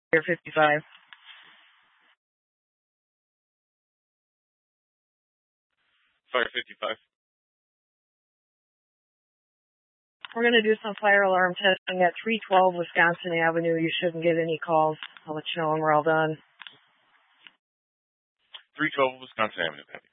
Fire 55. Fire 55. We're going to do some fire alarm testing at 312 Wisconsin Avenue. You shouldn't get any calls. I'll let you know when we're all done. 312 Wisconsin Avenue, copy.